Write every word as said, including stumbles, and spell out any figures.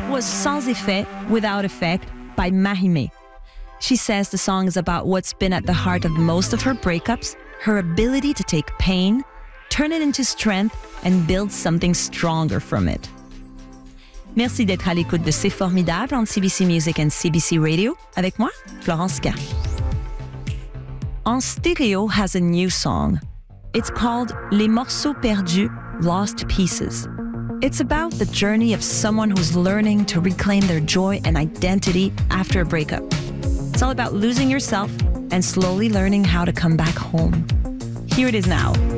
was Sans Effet, Without Effect by Mahimé. She says the song is about what's been at the heart of most of her breakups, her ability to take pain, turn it into strength, and build something stronger from it. Merci d'être à l'écoute de C'est Formidable entre C B C Music and C B C Radio. Avec moi, Florence K. En Stereo has a new song. It's called Les Morceaux Perdus, Lost Pieces. It's about the journey of someone who's learning to reclaim their joy and identity after a breakup. It's all about losing yourself and slowly learning how to come back home. Here it is now.